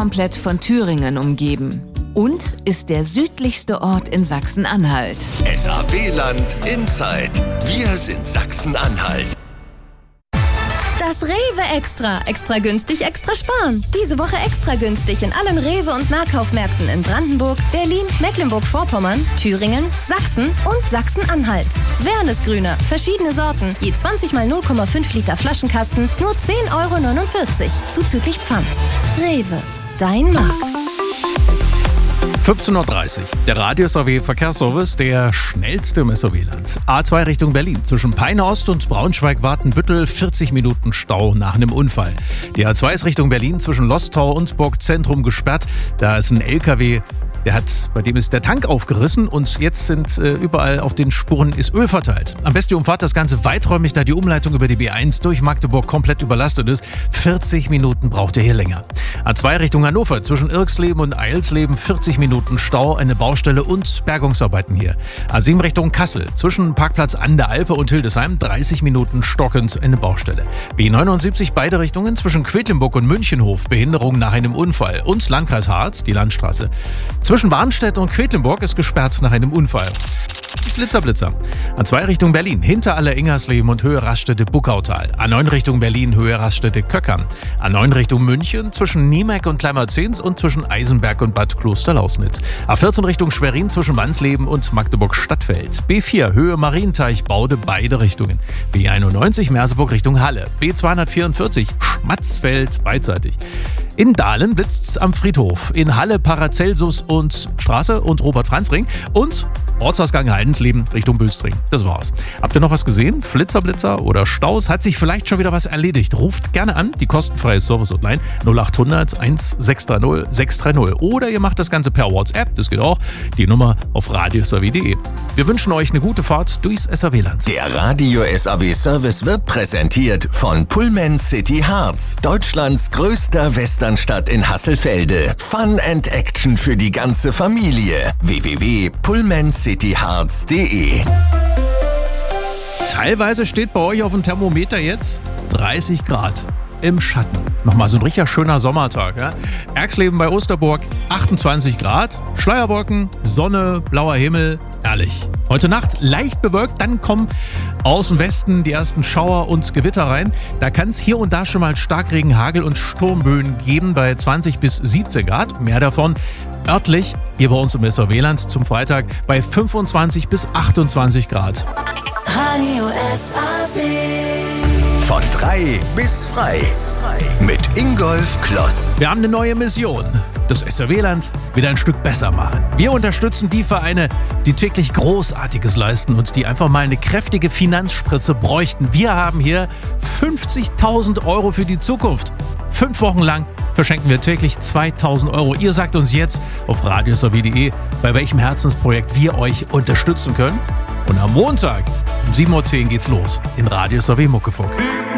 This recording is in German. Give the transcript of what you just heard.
komplett von Thüringen umgeben und ist der südlichste Ort in Sachsen-Anhalt. SAW-Land Inside. Wir sind Sachsen-Anhalt. Das Rewe Extra. Extra günstig, extra sparen. Diese Woche extra günstig in allen Rewe- und Nahkaufmärkten in Brandenburg, Berlin, Mecklenburg-Vorpommern, Thüringen, Sachsen und Sachsen-Anhalt. Wernesgrüner, verschiedene Sorten, je 20 mal 0,5 Liter Flaschenkasten, nur 10,49 €, zuzüglich Pfand. Rewe, dein Markt. 15:30 Uhr. Der Radio-SAW-Verkehrsservice, der schnellste im SAW-Land. A2 Richtung Berlin. Zwischen Peine Ost und Braunschweig-Wartenbüttel 40 Minuten Stau nach einem Unfall. Die A2 ist Richtung Berlin zwischen Lostau und Burgzentrum gesperrt. Da ist ein LKW, bei dem ist der Tank aufgerissen und jetzt sind überall auf den Spuren ist Öl verteilt. Am besten die Umfahrt das Ganze weiträumig, da die Umleitung über die B1 durch Magdeburg komplett überlastet ist. 40 Minuten braucht ihr hier länger. A2 Richtung Hannover zwischen Irksleben und Eilsleben 40 Minuten Stau, eine Baustelle und Bergungsarbeiten hier. A7 Richtung Kassel zwischen Parkplatz an der Alpe und Hildesheim 30 Minuten stockend, eine Baustelle. B79 beide Richtungen zwischen Quedlinburg und Münchenhof, Behinderung nach einem Unfall. Und Landkreis Harz, die Landstraße. Zwischen Warnstedt und Quedlinburg ist gesperrt nach einem Unfall. Blitzer. A2 Richtung Berlin, hinter Aller-Ingersleben und Höhe Raststätte-Buckautal. A9 Richtung Berlin, Höhe Raststätte-Köckern. A9 Richtung München, zwischen Niemeck und Kleimerzins und zwischen Eisenberg und Bad Klosterlausnitz. A14 Richtung Schwerin, zwischen Wansleben und Magdeburg-Stadtfeld. B4, Höhe Marienteich-Baude, beide Richtungen. B91, Merseburg Richtung Halle. B244, Schmatzfeld, beidseitig. In Dahlen blitzt's am Friedhof. In Halle Paracelsus und Straße und Robert-Franz-Ring. Und Ortsausgang Heidensleben Richtung Bülstring. Das war's. Habt ihr noch was gesehen? Blitzer oder Staus? Hat sich vielleicht schon wieder was erledigt? Ruft gerne an, die kostenfreie Service-Hotline 0800 1630 630. Oder ihr macht das Ganze per WhatsApp, das geht auch. Die Nummer auf radio-SAW.de. Wir wünschen euch eine gute Fahrt durchs SAW-Land. Der Radio-SAW-Service wird präsentiert von Pullman City Harz, Deutschlands größter Westernstadt in Hasselfelde. Fun and Action für die ganze Familie. www.pullmancityharz.de. Teilweise steht bei euch auf dem Thermometer jetzt 30 Grad im Schatten. Nochmal so ein richtig schöner Sommertag. Ja? Erxleben bei Osterburg 28 Grad, Schleierwolken, Sonne, blauer Himmel, herrlich. Heute Nacht leicht bewölkt, dann kommen aus dem Westen die ersten Schauer und Gewitter rein. Da kann es hier und da schon mal Starkregen, Hagel und Sturmböen geben bei 20 bis 17 Grad. Mehr davon örtlich hier bei uns im SAW-Land zum Freitag bei 25 bis 28 Grad. Radio SAW. Von 3 bis frei. Mit Ingolf Kloss. Wir haben eine neue Mission. Das SAW-Land wieder ein Stück besser machen. Wir unterstützen die Vereine, die täglich Großartiges leisten und die einfach mal eine kräftige Finanzspritze bräuchten. Wir haben hier 50.000 € für die Zukunft. 5 Wochen lang verschenken wir täglich 2.000 €. Ihr sagt uns jetzt auf radio-SAW.de, bei welchem Herzensprojekt wir euch unterstützen können. Und am Montag um 7:10 Uhr geht's los im Radio-SAW Muckefunk.